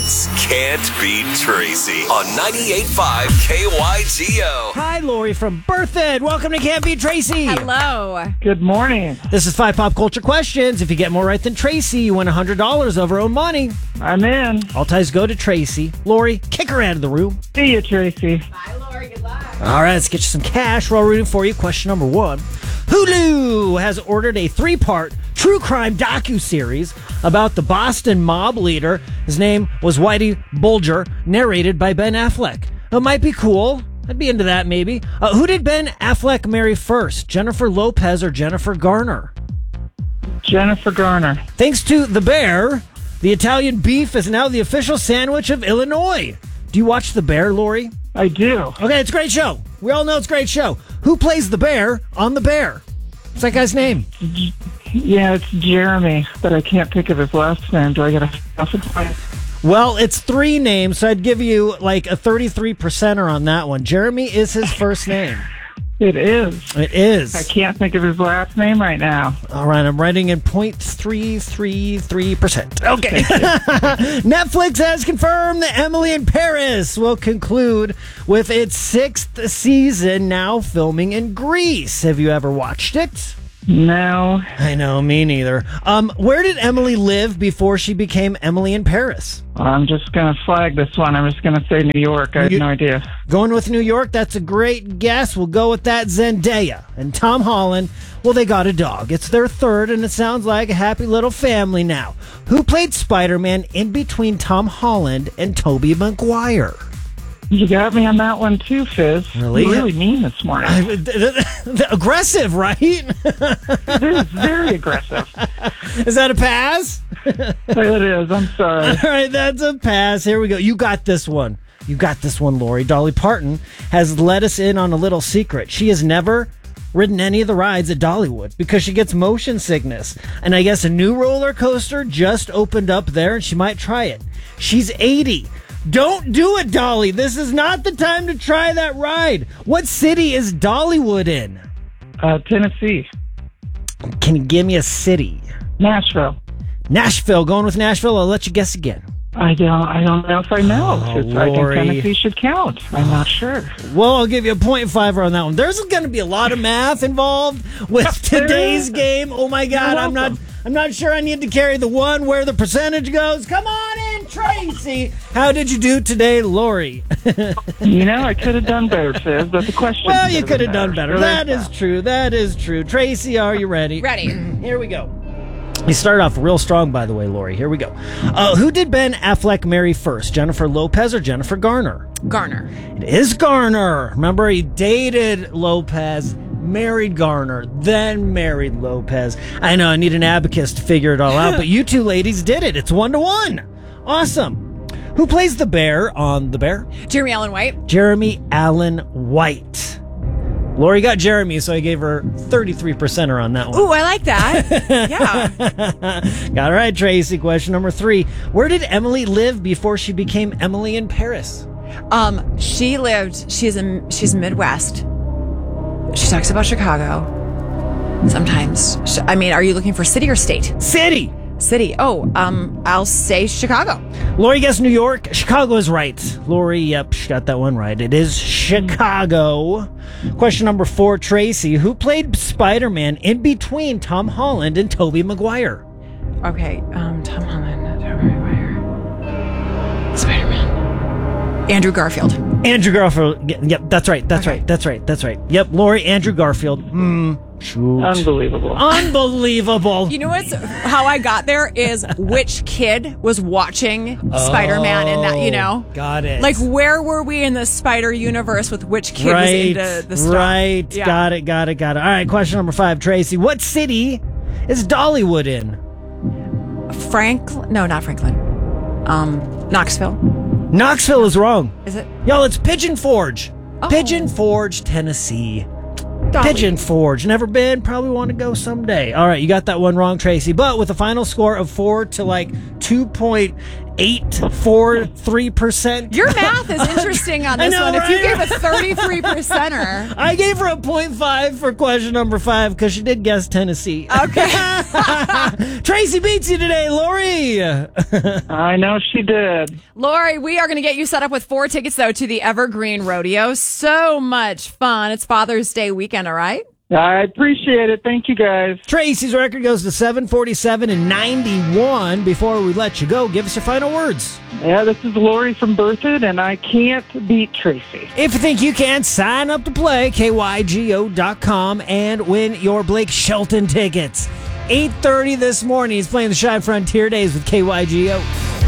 It's Can't Beat Tracy on 98.5 KYGO. Hi, Lori from Berthoud. Welcome to Can't Beat Tracy. Hello. Good morning. This is 5 pop culture questions. If you get more right than Tracy, you win $100 of her own money. I'm in. All ties go to Tracy. Lori, kick her out of the room. See you, Tracy. Bye, Lori. Good luck. All right, let's get you some cash. We're all rooting for you. Question number 1. Hulu has ordered a 3-part true crime docuseries about the Boston mob leader. His name was Whitey Bulger, narrated by Ben Affleck. It might be cool. I'd be into that, maybe. Who did Ben Affleck marry first, Jennifer Lopez or Jennifer Garner? Jennifer Garner. Thanks to The Bear, the Italian beef is now the official sandwich of Illinois. Do you watch The Bear, Lori? I do. Okay, it's a great show. We all know it's a great show. Who plays The Bear on The Bear? What's that guy's name? Yeah, it's Jeremy, but I can't think of his last name. Do I get a point? Well, it's 3 names, so I'd give you like a 33%er on that one. Jeremy is his first name. It is. It is. I can't think of his last name right now. All right, I'm writing in 0.333%. Okay. Netflix has confirmed that Emily in Paris will conclude with its 6th season, now filming in Greece. Have you ever watched it? No. I know, me neither. Where did Emily live before she became Emily in Paris? I'm just going to flag this one. I'm just going to say New York. I have no idea. Going with New York? That's a great guess. We'll go with that. Zendaya and Tom Holland. Well, they got a dog. It's their 3rd, and it sounds like a happy little family now. Who played Spider-Man in between Tom Holland and Tobey Maguire? You got me on that one too, Fizz. Really? You're really mean this morning. Aggressive, right? It is very aggressive. Is that a pass? It is. I'm sorry. All right, that's a pass. Here we go. You got this one. You got this one, Lori. Dolly Parton has let us in on a little secret. She has never ridden any of the rides at Dollywood because she gets motion sickness. And I guess a new roller coaster just opened up there and she might try it. She's 80. Don't do it, Dolly. This is not the time to try that ride. What city is Dollywood in? Tennessee. Can you give me a city? Nashville. Nashville. Going with Nashville. I'll let you guess again. I don't know if I know. Oh, I think Lori. Tennessee should count. I'm not sure. Well, I'll give you a 0.5 on that one. There's going to be a lot of math involved with today's game. Oh my God, I'm not sure I need to carry the one where the percentage goes. Come on in, Tracy. How did you do today, Lori? I could have done better, Fizz, but the question. Well, you could have done better. So That is true. That is true. Tracy, are you ready? Ready. Here we go. We started off real strong, by the way, Lori. Here we go. Who did Ben Affleck marry first, Jennifer Lopez or Jennifer Garner? Garner. It is Garner. Remember, he dated Lopez, married Garner, then married Lopez. I know, I need an abacus to figure it all out, but you two ladies did it. It's 1-1. Awesome. Who plays the bear on The Bear? Jeremy Allen White. Jeremy Allen White. Lori got Jeremy, so I gave her 33%er on that one. Ooh, I like that. Yeah. Got it right, Tracy. Question number 3. Where did Emily live before she became Emily in Paris? She's Midwest. She talks about Chicago. Sometimes. Are you looking for city or state? City. City. Oh, I'll say Chicago. Lori guessed New York. Chicago is right. Lori, yep, she got that one right. It is Chicago. Question number 4, Tracy. Who played Spider-Man in between Tom Holland and Tobey Maguire? Okay, Tom Holland, Tobey Maguire. Spider-Man. Andrew Garfield. Andrew Garfield. Yep, that's right. That's right. Yep, Lori, Andrew Garfield. Shoot. Unbelievable. You know how I got there is which kid was watching Spider-Man in that, Got it. Like, where were we in the Spider universe with which kid was into the stuff? Right. Yeah. Got it. All right, question number 5, Tracy. What city is Dollywood in? No, not Franklin. Knoxville. Knoxville is wrong. Is it? Y'all, it's Pigeon Forge. Oh. Pigeon Forge, Tennessee. Dolly. Pigeon Forge. Never been. Probably want to go someday. All right, you got that one wrong, Tracy. But with a final score of 4-2 2.843%. Your math is interesting on this I know, one. If you right? gave a 33%er. I gave her a 0.5 for question number 5 because she did guess Tennessee. Okay. Tracy beats you today, Lori. I know she did. Lori, we are going to get you set up with 4 tickets, though, to the Evergreen Rodeo. So much fun. It's Father's Day weekend, all right? I appreciate it. Thank you, guys. Tracy's record goes to 747 and 91. Before we let you go, give us your final words. Yeah, this is Lori from Berthoud, and I can't beat Tracy. If you think you can, sign up to play, kygo.com, and win your Blake Shelton tickets. 8:30 this morning, he's playing the Shine Frontier Days with KYGO.